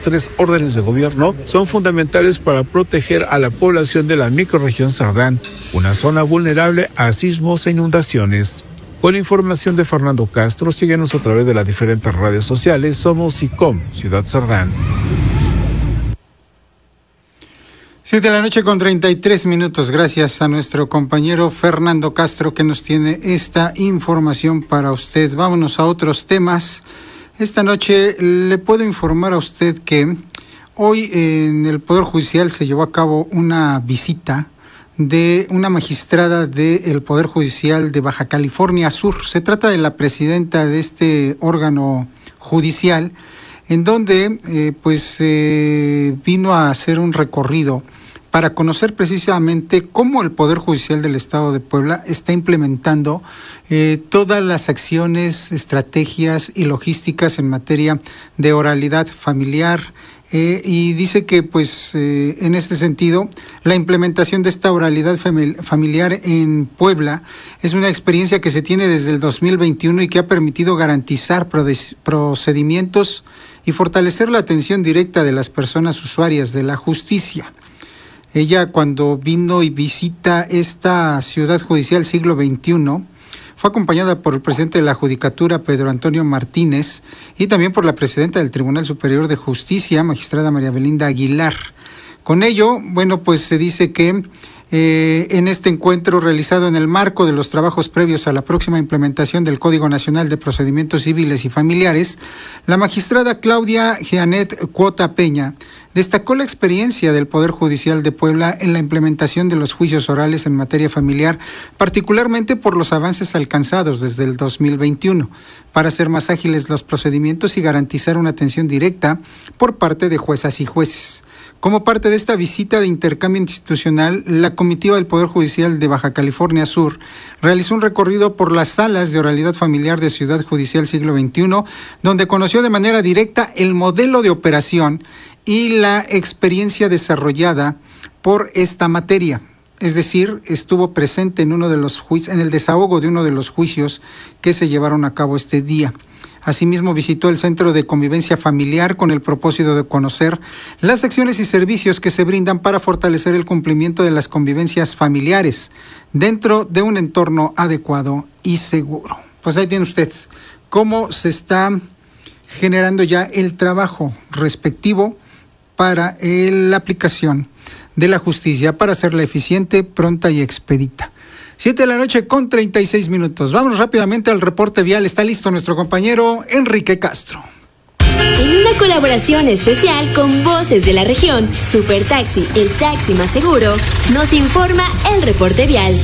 3 órdenes de gobierno son fundamentales para proteger a la población de la microrregión Cerdán, una zona vulnerable a sismos e inundaciones. Con la información de Fernando Castro, síguenos a través de las diferentes redes sociales. Somos SICOM Ciudad Cerdán. 7:33 a.m. Gracias a nuestro compañero Fernando Castro que nos tiene esta información para usted. Vámonos a otros temas. Esta noche le puedo informar a usted que hoy en el Poder Judicial se llevó a cabo una visita de una magistrada del Poder Judicial de Baja California Sur. Se trata de la presidenta de este órgano judicial, en donde vino a hacer un recorrido para conocer precisamente cómo el Poder Judicial del Estado de Puebla está implementando todas las acciones, estrategias y logísticas en materia de oralidad familiar. Y dice que en este sentido la implementación de esta oralidad familiar en Puebla es una experiencia que se tiene desde el 2021 y que ha permitido garantizar procedimientos y fortalecer la atención directa de las personas usuarias de la justicia. Ella, cuando vino y visita esta ciudad judicial siglo XXI, fue acompañada por el presidente de la Judicatura, Pedro Antonio Martínez, y también por la presidenta del Tribunal Superior de Justicia, magistrada María Belinda Aguilar. Con ello, se dice que en este encuentro realizado en el marco de los trabajos previos a la próxima implementación del Código Nacional de Procedimientos Civiles y Familiares, la magistrada Claudia Jeanet Cuota Peña destacó la experiencia del Poder Judicial de Puebla en la implementación de los juicios orales en materia familiar, particularmente por los avances alcanzados desde el 2021, para hacer más ágiles los procedimientos y garantizar una atención directa por parte de juezas y jueces. Como parte de esta visita de intercambio institucional, la comitiva del Poder Judicial de Baja California Sur realizó un recorrido por las salas de oralidad familiar de Ciudad Judicial siglo XXI, donde conoció de manera directa el modelo de operación y la experiencia desarrollada por esta materia. Es decir, estuvo presente en el desahogo de uno de los juicios que se llevaron a cabo este día. Asimismo, visitó el Centro de Convivencia Familiar con el propósito de conocer las acciones y servicios que se brindan para fortalecer el cumplimiento de las convivencias familiares dentro de un entorno adecuado y seguro. Pues ahí tiene usted cómo se está generando ya el trabajo respectivo para la aplicación de la justicia, para hacerla eficiente, pronta y expedita. 7:36 a.m. Vámonos rápidamente al reporte vial. Está listo nuestro compañero Enrique Castro. En una colaboración especial con Voces de la Región, Super Taxi, el taxi más seguro, nos informa el reporte vial.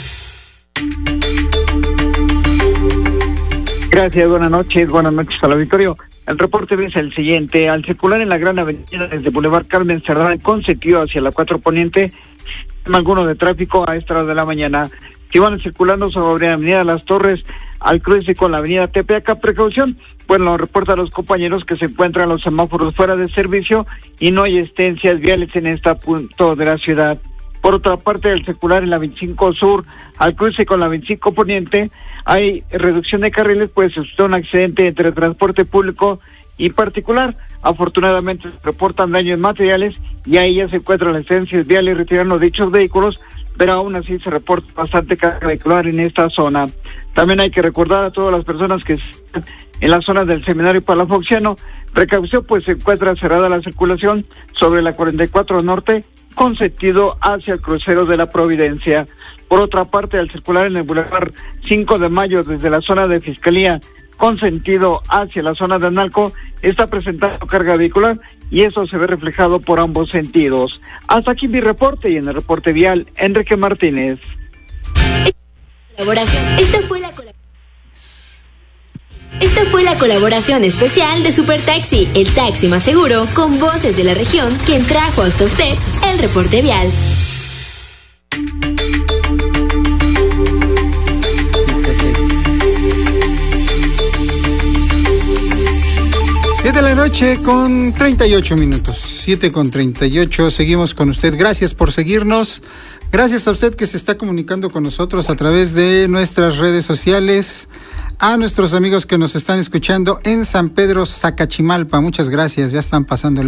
Gracias, buenas noches al auditorio. El reporte es el siguiente: al circular en la Gran Avenida desde Boulevard Carmen Cerdán con sentido hacia la 4 Poniente, alguno de tráfico a esta hora de la mañana. Si van circulando sobre la Avenida Las Torres al cruce con la Avenida Tepeaca, precaución. Bueno, reportan los compañeros que se encuentran los semáforos fuera de servicio y no hay existencias viales en este punto de la ciudad. Por otra parte, al circular en la 25 Sur al cruce con la 25 Poniente, hay reducción de carriles, pues suscitó un accidente entre transporte público y particular. Afortunadamente se reportan daños materiales y ahí ya se encuentran las licencias viales retirando dichos vehículos, pero aún así se reporta bastante carga vehicular en esta zona. También hay que recordar a todas las personas que están en la zona del Seminario Palafoxiano, precaución, pues se encuentra cerrada la circulación sobre la 44 Norte con sentido hacia el crucero de la Providencia. Por otra parte, al circular en el Boulevard 5 de Mayo desde la zona de Fiscalía con sentido hacia la zona de Analco, está presentando carga vehicular y eso se ve reflejado por ambos sentidos. Hasta aquí mi reporte, y en el reporte vial, Enrique Martínez. Esta fue la colaboración especial de Super Taxi, el taxi más seguro, con Voces de la Región, quien trajo hasta usted el reporte vial. De la noche con 38 minutos, 7:38, seguimos con usted. Gracias por seguirnos, gracias a usted que se está comunicando con nosotros a través de nuestras redes sociales, a nuestros amigos que nos están escuchando en San Pedro Zacachimalpa, muchas gracias, ya están pasando